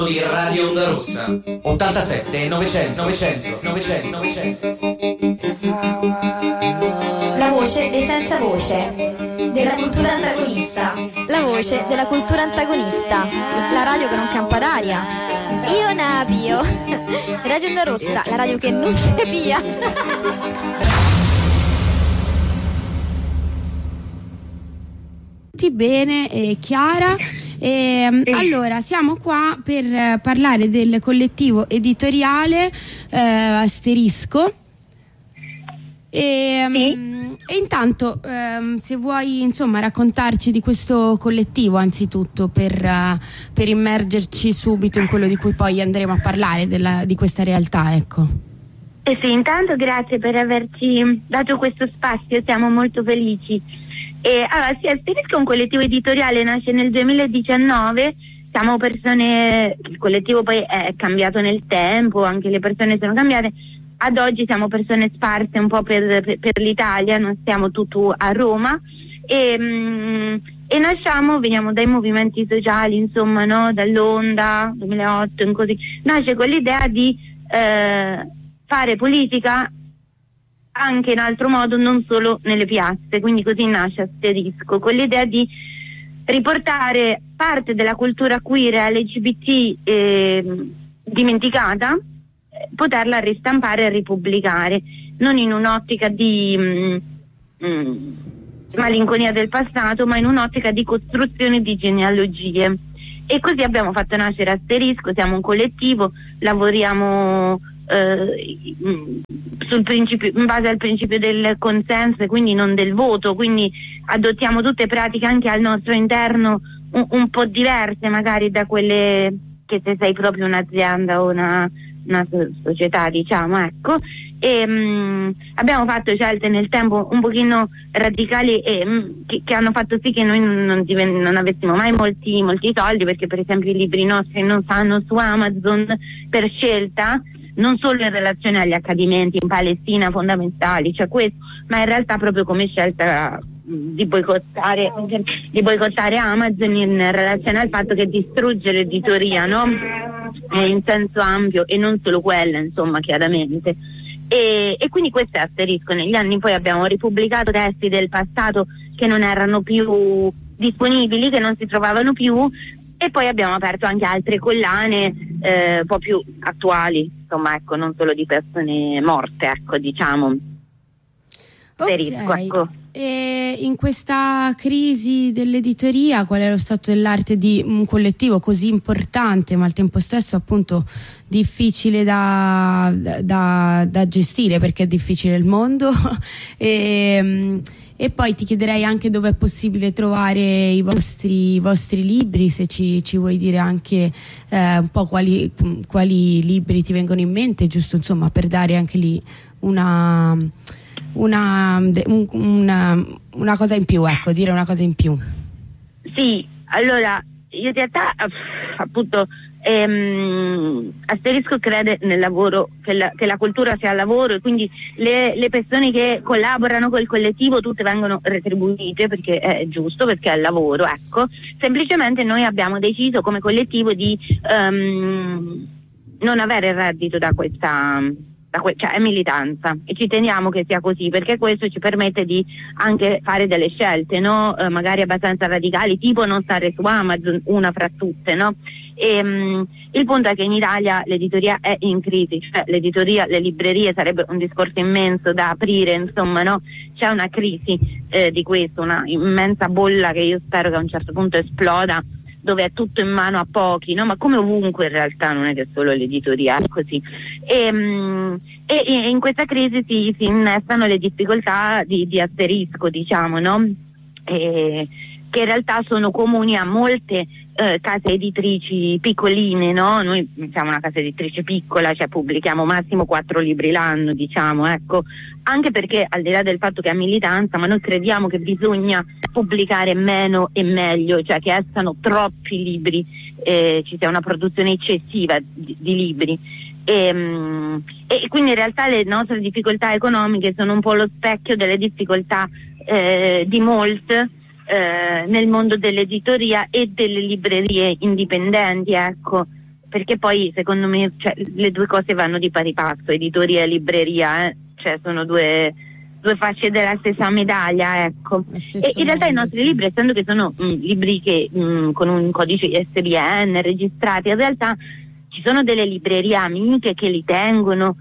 di Radio Onda Rossa 87 900 900 900 900. La voce dei senza voce, della cultura antagonista. La voce della cultura antagonista. La radio che non campa d'aria. Io napio. Radio Onda Rossa, la radio che non si pia. Bene, Chiara. Allora, siamo qua per parlare del collettivo editoriale Asterisco. E intanto, se vuoi insomma raccontarci di questo collettivo anzitutto per immergerci subito in quello di cui poi andremo a parlare, di questa realtà, ecco. Sì, intanto grazie per averci dato questo spazio, siamo molto felici. Allora, sì, Asterisco è un collettivo editoriale, nasce nel 2019, siamo persone, il collettivo poi è cambiato nel tempo, anche le persone sono cambiate, ad oggi siamo persone sparse un po' per l'Italia, non stiamo tutto a Roma e veniamo dai movimenti sociali, insomma, no? Dall'Onda, 2008, in così, nasce con l'idea di fare politica anche in altro modo, non solo nelle piazze, quindi così nasce Asterisco, con l'idea di riportare parte della cultura queer LGBT dimenticata, poterla ristampare e ripubblicare, non in un'ottica di malinconia del passato, ma in un'ottica di costruzione di genealogie. E così abbiamo fatto nascere Asterisco, siamo un collettivo, lavoriamo in base al principio del consenso e quindi non del voto, quindi adottiamo tutte pratiche anche al nostro interno un po' diverse magari da quelle che se sei proprio un'azienda o una società, diciamo, ecco. Abbiamo fatto scelte nel tempo un pochino radicali che hanno fatto sì che noi non avessimo mai molti soldi, perché per esempio i libri nostri non stanno su Amazon per scelta, non solo in relazione agli accadimenti in Palestina fondamentali, cioè questo, ma in realtà proprio come scelta di boicottare Amazon in relazione al fatto che distrugge l'editoria, no? In senso ampio, e non solo quella, insomma, chiaramente. E quindi questo è Asterisco. Negli anni poi abbiamo ripubblicato testi del passato che non erano più disponibili, che non si trovavano più, e poi abbiamo aperto anche altre collane un po' più attuali, insomma, ecco, non solo di persone morte, ecco, diciamo. Asterisco, ecco. E in questa crisi dell'editoria, qual è lo stato dell'arte di un collettivo così importante, ma al tempo stesso appunto difficile da gestire, perché è difficile il mondo? E poi ti chiederei anche dove è possibile trovare i vostri libri, se ci vuoi dire anche un po' quali libri ti vengono in mente, giusto insomma per dare anche lì una cosa in più, ecco, dire una cosa in più. Sì, allora in realtà appunto Asterisco crede nel lavoro, che la cultura sia lavoro, e quindi le persone che collaborano col collettivo tutte vengono retribuite, perché è giusto, perché è lavoro, ecco. Semplicemente noi abbiamo deciso come collettivo di non avere reddito da questa, cioè è militanza, e ci teniamo che sia così, perché questo ci permette di anche fare delle scelte, no? Magari abbastanza radicali, tipo non stare su Amazon, una fra tutte, no? Il punto è che in Italia l'editoria è in crisi, cioè l'editoria, le librerie, sarebbe un discorso immenso da aprire, insomma, no? C'è una crisi di questo, una immensa bolla che io spero che a un certo punto esploda, dove è tutto in mano a pochi, no? Ma come ovunque in realtà, non è che solo l'editoria è così. E in questa crisi si innestano le difficoltà di Asterisco, diciamo, no? Che in realtà sono comuni a molte case editrici piccoline, no? Noi siamo una casa editrice piccola, cioè pubblichiamo massimo 4 libri l'anno, diciamo, ecco, anche perché al di là del fatto che è militanza, ma noi crediamo che bisogna pubblicare meno e meglio, cioè che escano troppi libri, ci sia una produzione eccessiva di libri. E quindi in realtà le nostre difficoltà economiche sono un po' lo specchio delle difficoltà di molte nel mondo dell'editoria e delle librerie indipendenti, ecco. perché poi secondo me, cioè, le due cose vanno di pari passo, editoria e libreria, cioè sono due facce della stessa medaglia, ecco. E in realtà i nostri libri, essendo che sono libri che con un codice ISBN registrati, in realtà ci sono delle librerie amiche che li tengono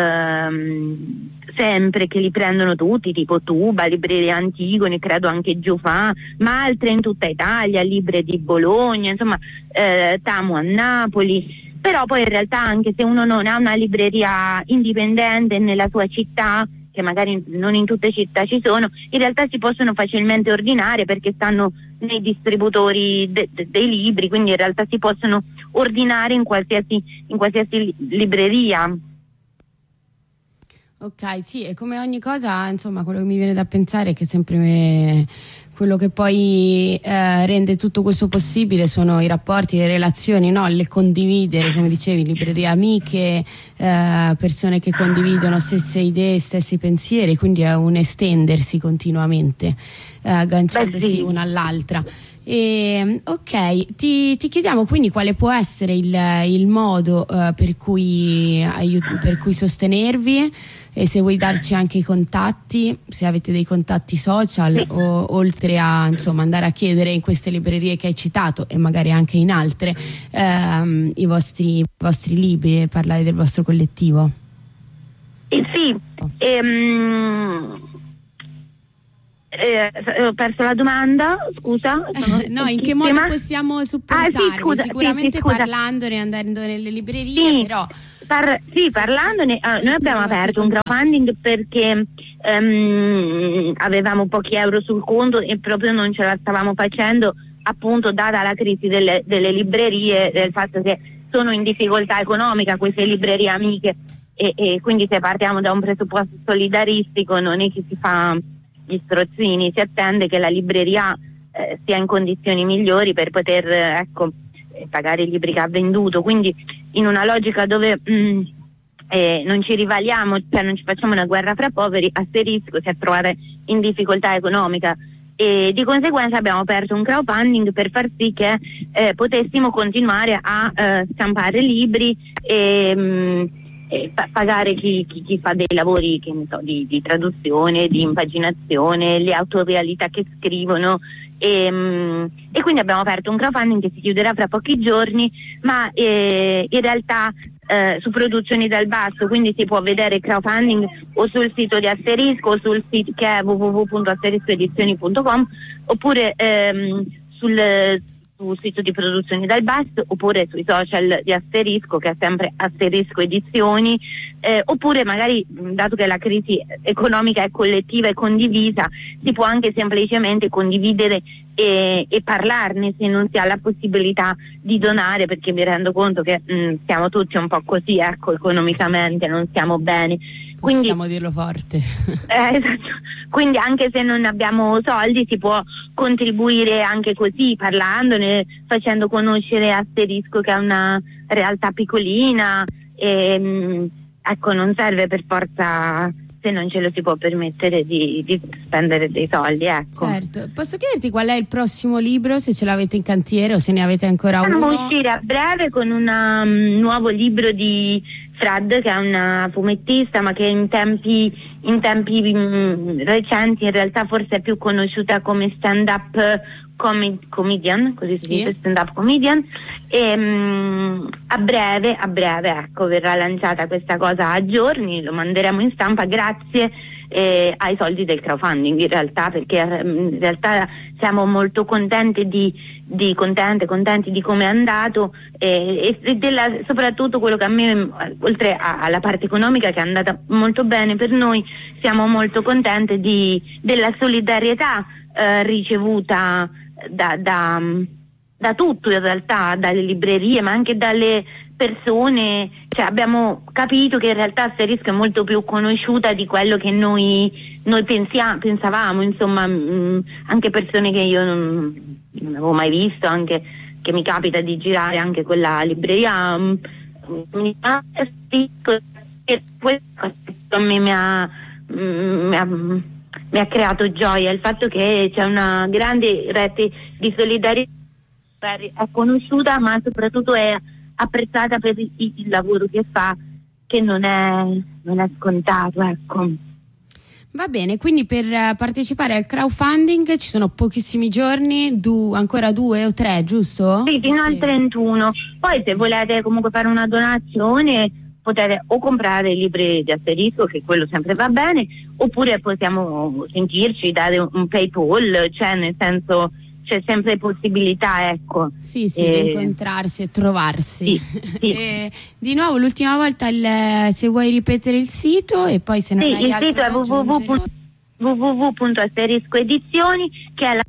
sempre, che li prendono tutti, tipo Tuba, Libreria Antigone, credo anche Giufà, ma altre in tutta Italia, Libre di Bologna, insomma Tamu a Napoli. Però poi in realtà, anche se uno non ha una libreria indipendente nella sua città, che magari non in tutte città ci sono, in realtà si possono facilmente ordinare perché stanno nei distributori dei libri, quindi in realtà si possono ordinare in qualsiasi libreria. Ok, sì, e come ogni cosa, insomma, quello che mi viene da pensare è che sempre quello che poi rende tutto questo possibile sono i rapporti, le relazioni, no? Le condividere, come dicevi, librerie amiche, persone che condividono stesse idee, stessi pensieri, quindi è un estendersi continuamente, agganciandosi una all'altra. Ok, ti chiediamo quindi quale può essere il modo per cui sostenervi, e se vuoi darci anche i contatti, se avete dei contatti social, o oltre a insomma andare a chiedere in queste librerie che hai citato e magari anche in altre i vostri libri, e parlare del vostro collettivo. Sì, ho perso la domanda, scusa. No, in che modo possiamo supportarvi? Sicuramente parlandone, andando nelle librerie, però parlandone. Noi abbiamo aperto un crowdfunding perché avevamo pochi euro sul conto e proprio non ce la stavamo facendo, appunto data la crisi delle librerie, del fatto che sono in difficoltà economica queste librerie amiche, e quindi se partiamo da un presupposto solidaristico non è che si fa gli strozzini, si attende che la libreria sia in condizioni migliori per poter pagare i libri che ha venduto, quindi in una logica dove non ci rivaliamo, cioè non ci facciamo una guerra fra poveri, Asterisco si è trovata in difficoltà economica, e di conseguenza abbiamo aperto un crowdfunding per far sì che potessimo continuare a stampare libri e pagare chi fa dei lavori, che ne so, di traduzione, di impaginazione, le autorialità che scrivono, e quindi abbiamo aperto un crowdfunding che si chiuderà fra pochi giorni, ma in realtà su Produzioni dal Basso, quindi si può vedere il crowdfunding o sul sito di Asterisco o sul sito che è www.asteriscoedizioni.com, oppure sul sito di Produzioni dal Basso, oppure sui social di Asterisco, che è sempre Asterisco Edizioni, oppure magari, dato che la crisi economica è collettiva e condivisa, si può anche semplicemente condividere e parlarne, se non si ha la possibilità di donare, perché mi rendo conto che siamo tutti un po' così, economicamente non stiamo bene. Quindi, possiamo dirlo forte. Esatto. Quindi anche se non abbiamo soldi si può contribuire anche così, parlandone, facendo conoscere Asterisco, che è una realtà piccolina, e non serve per forza, se non ce lo si può permettere, di spendere dei soldi, ecco. Certo. Posso chiederti qual è il prossimo libro, se ce l'avete in cantiere o se ne avete ancora uno? Andiamo a uscire a breve con un nuovo libro di Fred, che è una fumettista, ma che in tempi recenti in realtà forse è più conosciuta come stand-up comedian, così si dice, stand-up comedian, e a breve verrà lanciata questa cosa a giorni, lo manderemo in stampa grazie ai soldi del crowdfunding, in realtà, perché in realtà siamo molto contenti contenti di come è andato, e soprattutto quello che a me, oltre alla parte economica che è andata molto bene per noi, siamo molto contenti della solidarietà ricevuta da tutto, in realtà, dalle librerie, ma anche dalle persone. Cioè, abbiamo capito che in realtà Asterisco è molto più conosciuta di quello che noi pensavamo, insomma, anche persone che io non avevo mai visto, anche che mi capita di girare anche quella libreria, e questo a me mi ha creato gioia, il fatto che c'è una grande rete di solidarietà, è conosciuta, ma soprattutto è apprezzata per il lavoro che fa, che non è scontato, ecco. Va bene, quindi per partecipare al crowdfunding ci sono pochissimi giorni, ancora 2 o 3, giusto? Sì, fino al 31. Poi se volete comunque fare una donazione potete o comprare i libri di Asterisco, che quello sempre va bene, oppure possiamo sentirci, dare un PayPal, cioè nel senso c'è sempre possibilità, ecco. Sì, di incontrarsi e trovarsi. Sì. Di nuovo l'ultima volta se vuoi ripetere il sito, e poi se non hai il altro sito è www.asteriscoedizioni, che è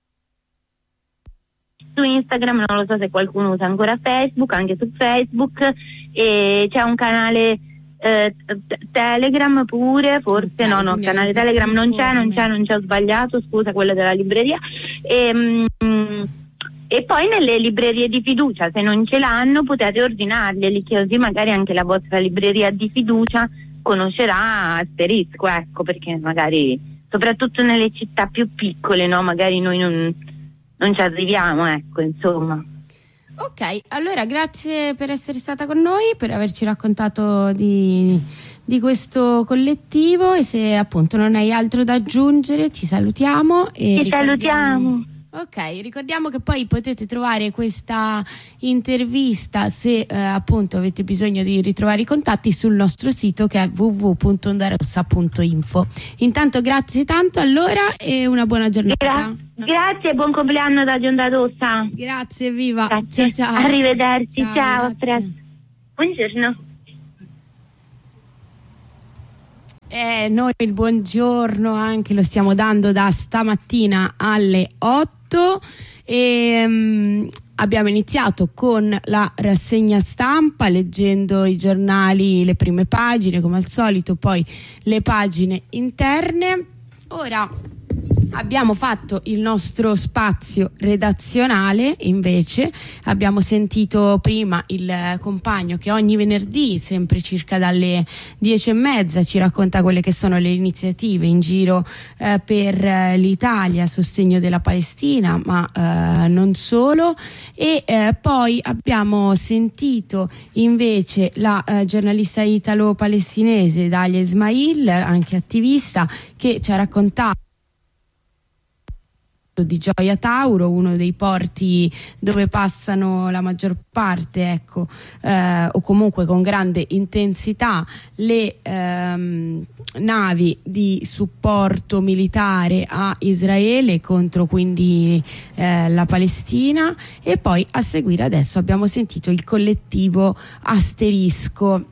su Instagram, non lo so se qualcuno usa ancora Facebook, anche su Facebook, e c'è un canale Telegram pure, forse il canale Telegram non c'è, ho sbagliato, scusa, quello della libreria, e poi nelle librerie di fiducia, se non ce l'hanno potete ordinarli, così magari anche la vostra libreria di fiducia conoscerà Asterisco, ecco, perché magari soprattutto nelle città più piccole, no, magari noi non ci arriviamo, ecco, insomma. Ok, allora grazie per essere stata con noi, per averci raccontato di questo collettivo, e se appunto non hai altro da aggiungere ti salutiamo. Salutiamo. Ok, ricordiamo che poi potete trovare questa intervista, se appunto avete bisogno di ritrovare i contatti, sul nostro sito, che è www.ondarossa.info. Intanto grazie tanto allora, e una buona giornata. Grazie e buon compleanno da Onda Rossa. Grazie, viva. Grazie. Ciao. Arrivederci, ciao. A presto. Buongiorno. Noi il buongiorno anche lo stiamo dando da stamattina alle 8, e abbiamo iniziato con la rassegna stampa, leggendo i giornali, le prime pagine come al solito, poi le pagine interne. Ora abbiamo fatto il nostro spazio redazionale, invece abbiamo sentito prima il compagno che ogni venerdì, sempre circa dalle 10:30, ci racconta quelle che sono le iniziative in giro per l'Italia a sostegno della Palestina, ma non solo. E poi abbiamo sentito invece la giornalista italo-palestinese Dalia Ismail, anche attivista, che ci ha raccontato di Gioia Tauro, uno dei porti dove passano la maggior parte, ecco, o comunque con grande intensità, le navi di supporto militare a Israele contro quindi la Palestina. E poi a seguire adesso abbiamo sentito il collettivo Asterisco.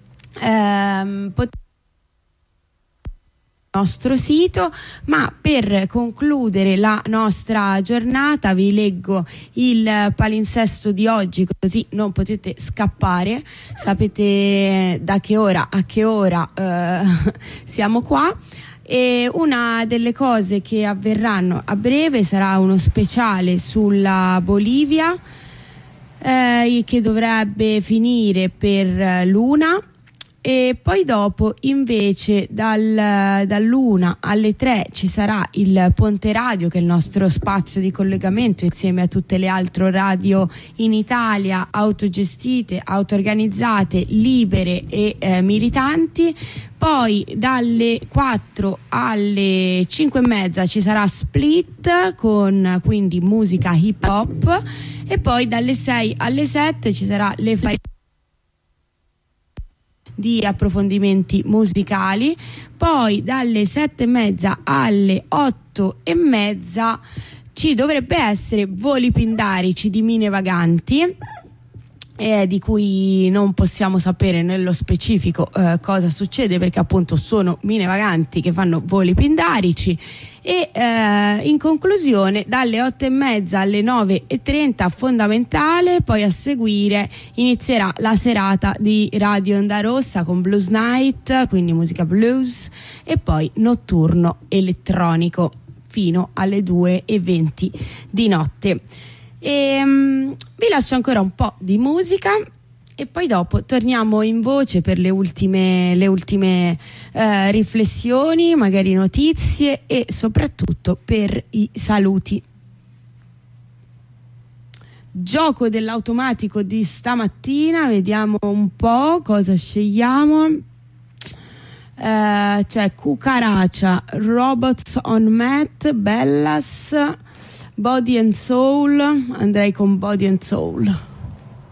Nostro sito, ma per concludere la nostra giornata vi leggo il palinsesto di oggi, così non potete scappare, sapete da che ora a che ora siamo qua. E una delle cose che avverranno a breve sarà uno speciale sulla Bolivia, che dovrebbe finire per l'una. E poi dopo invece dall'1 alle 3 ci sarà il Ponte Radio, che è il nostro spazio di collegamento insieme a tutte le altre radio in Italia, autogestite, auto-organizzate, libere e militanti. Poi dalle 4 alle 5:30 ci sarà Split, con quindi musica hip hop, e poi dalle 6 alle 7 ci sarà le di approfondimenti musicali. Poi dalle 7:30 alle 8:30 ci dovrebbe essere Voli Pindarici di Mine Vaganti, di cui non possiamo sapere nello specifico cosa succede, perché appunto sono Mine Vaganti che fanno Voli Pindarici. E in conclusione dalle 8:30 alle 9:30 Fondamentale. Poi a seguire inizierà la serata di Radio Onda Rossa con Blues Night, quindi musica blues, e poi notturno elettronico fino alle 2:20 di notte. Vi lascio ancora un po' di musica e poi dopo torniamo in voce per le ultime riflessioni, magari notizie e soprattutto per i saluti. gioco dell'automatico di stamattina, vediamo un po' cosa scegliamo. C'è Cucaracha, Robots on Mat, Bellas, Body and Soul. Andrei con Body and Soul.